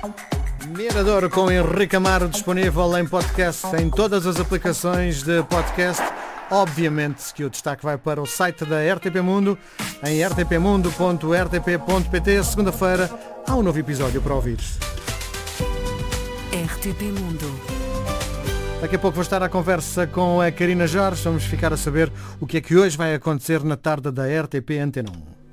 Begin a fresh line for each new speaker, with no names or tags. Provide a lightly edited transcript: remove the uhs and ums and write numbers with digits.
Mirador com Henrique Amaro, disponível em podcast em todas as aplicações de podcast. Obviamente que o destaque vai para o site da RTP Mundo, em rtpmundo.rtp.pt. Segunda-feira há um novo episódio para ouvir.
RTP Mundo.
Daqui a pouco vou estar à conversa com a Karina Jorge. Vamos ficar a saber o que é que hoje vai acontecer na tarde da RTP Antena 1.